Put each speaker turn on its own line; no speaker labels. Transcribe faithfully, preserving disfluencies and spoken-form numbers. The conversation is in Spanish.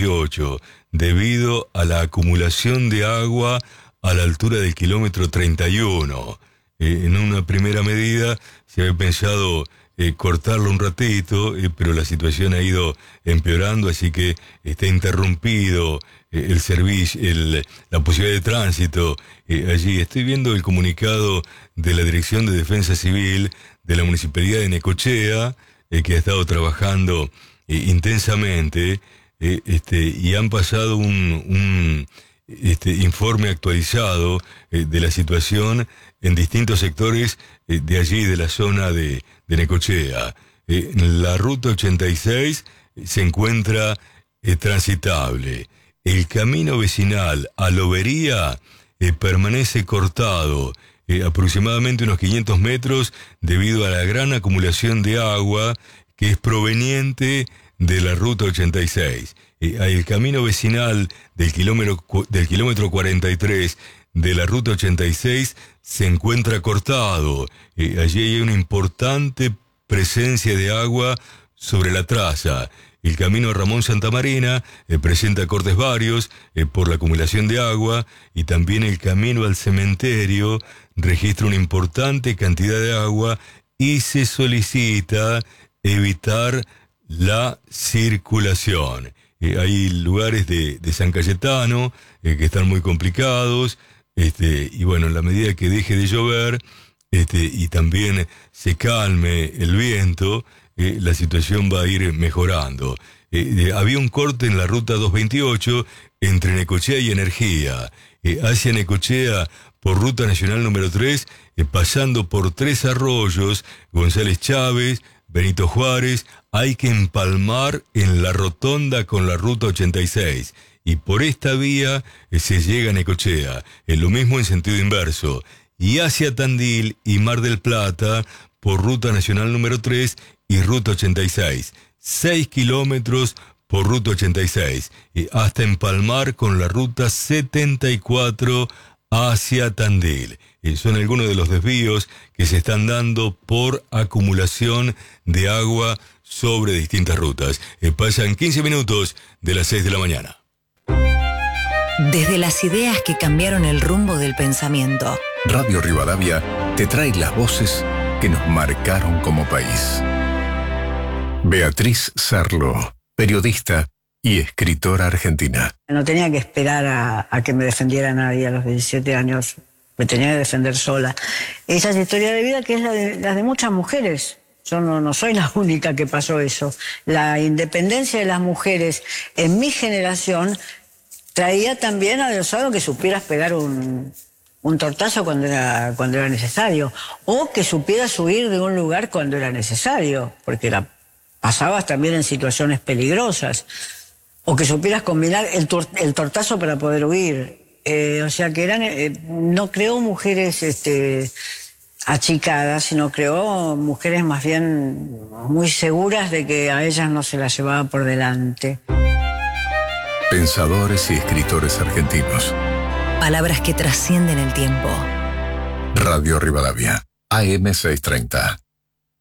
dieciocho, debido a la acumulación de agua a la altura del kilómetro treinta y uno. Eh, en una primera medida se había pensado eh, cortarlo un ratito, eh, pero la situación ha ido empeorando, así que está interrumpido eh, el servicio, el, la posibilidad de tránsito eh, allí. Estoy viendo el comunicado de la Dirección de Defensa Civil de la Municipalidad de Necochea, eh, que ha estado trabajando eh, intensamente, eh, este, y han pasado un, un este, informe actualizado eh, de la situación en distintos sectores eh, de allí, de la zona de, de Necochea. Eh, la ruta ochenta y seis se encuentra eh, transitable. El camino vecinal a Lobería eh, permanece cortado eh, aproximadamente unos quinientos metros debido a la gran acumulación de agua que es proveniente de la ruta ochenta y seis. Eh, el camino vecinal del kilómetro, del kilómetro cuarenta y tres de la ruta ochenta y seis se encuentra cortado. Eh, allí hay una importante presencia de agua sobre la traza. El camino Ramón Santamarina eh, presenta cortes varios eh, por la acumulación de agua, y también el camino al cementerio registra una importante cantidad de agua y se solicita evitar la circulación. Eh, hay lugares de, de San Cayetano eh, que están muy complicados, este, y bueno, en la medida que deje de llover este, y también se calme el viento, eh, la situación va a ir mejorando. Eh, eh, había un corte en la ruta doscientos veintiocho entre Necochea y Energía, eh, hacia Necochea por ruta nacional número tres, eh, pasando por Tres Arroyos, González Chávez, Benito Juárez. Hay que empalmar en la rotonda con la ruta ochenta y seis, y por esta vía eh, se llega a Necochea. Es lo mismo en sentido inverso, y hacia Tandil y Mar del Plata por ruta nacional número tres y ruta ochenta y seis. seis kilómetros por ruta ochenta y seis, eh, hasta empalmar con la ruta setenta y cuatro hacia Tandil. Eh, son algunos de los desvíos que se están dando por acumulación de agua sobre distintas rutas. Eh, pasan quince minutos de las seis de la mañana.
Desde las ideas que cambiaron el rumbo del pensamiento,
Radio Rivadavia te trae las voces que nos marcaron como país. Beatriz Sarlo, periodista y escritora argentina.
No tenía que esperar a, a que me defendiera nadie a los diecisiete años. Me tenía que defender sola. Esa es la historia de vida que es la de, la de muchas mujeres. Yo no, no soy la única que pasó eso. La independencia de las mujeres en mi generación traía también adosado que supieras pegar un, un tortazo cuando era, cuando era necesario, o que supieras huir de un lugar cuando era necesario, porque la, pasabas también en situaciones peligrosas, o que supieras combinar el, tor, el tortazo para poder huir. Eh, o sea que eran, eh, no creó mujeres este, achicadas, sino creó mujeres más bien muy seguras de que a ellas no se las llevaba por delante.
Pensadores y escritores argentinos.
Palabras que trascienden el tiempo.
Radio Rivadavia, A M seiscientos treinta.